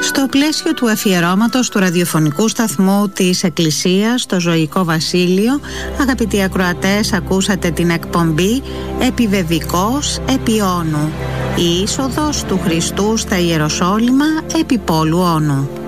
Στο πλαίσιο του αφιερώματος του ραδιοφωνικού σταθμού της Εκκλησίας στο Ζωικό Βασίλειο, αγαπητοί ακροατές, ακούσατε την εκπομπή «Επιβεβικός επί Όνου», η είσοδος του Χριστού στα Ιεροσόλυμα επί πόλου Όνου.